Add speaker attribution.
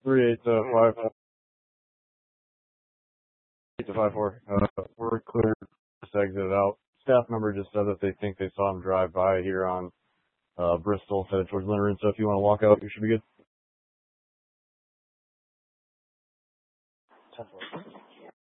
Speaker 1: 38 to 54. We're clear. Just exited out. Staff member just said that they think they saw him drive by here on Bristol, headed towards Linnern. So if you want to walk out, you should be good.